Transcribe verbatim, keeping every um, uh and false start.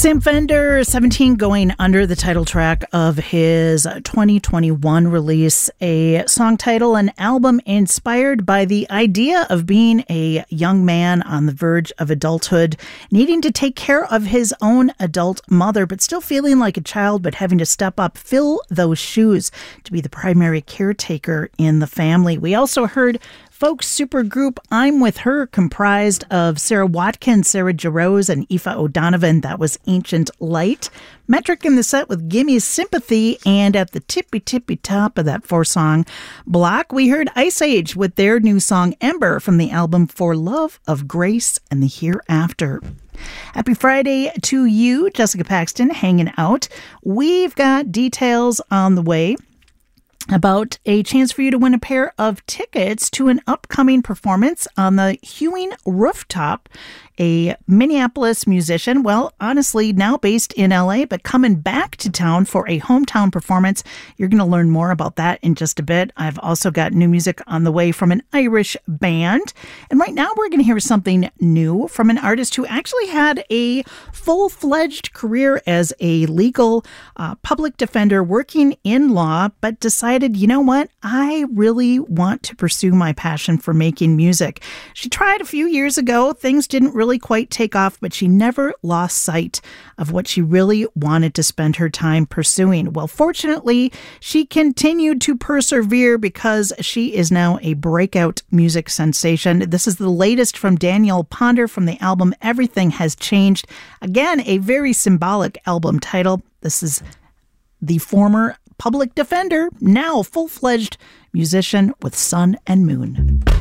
Sam Fender, seventeen, going under the title track of his twenty twenty-one release, a song title, an album inspired by the idea of being a young man on the verge of adulthood, needing to take care of his own adult mother, but still feeling like a child, but having to step up, fill those shoes to be the primary caretaker in the family. We also heard folk supergroup I'm With Her, comprised of Sarah Watkins, Sarah Jarosz, and Aoife O'Donovan. That was Ancient Light. Metric in the set with Gimme Sympathy, and at the tippy tippy top of that four-song block, we heard Ice Age with their new song Ember from the album For Love of Grace and the Hereafter. Happy Friday to you, Jessica Paxton, hanging out. We've got details on the way about a chance for you to win a pair of tickets to an upcoming performance on the Hewing Rooftop. A Minneapolis musician, well, honestly, now based in L A, but coming back to town for a hometown performance. You're going to learn more about that in just a bit. I've also got new music on the way from an Irish band. And right now we're going to hear something new from an artist who actually had a full-fledged career as a legal uh, public defender working in law, but decided, you know what, I really want to pursue my passion for making music. She tried a few years ago. Things didn't really really quite take off, but she never lost sight of what she really wanted to spend her time pursuing. Well, fortunately, she continued to persevere because she is now a breakout music sensation. This is the latest from Danielle Ponder from the album Everything Has Changed. Again, a very symbolic album title. This is the former public defender, now full-fledged musician with Sun and Moon.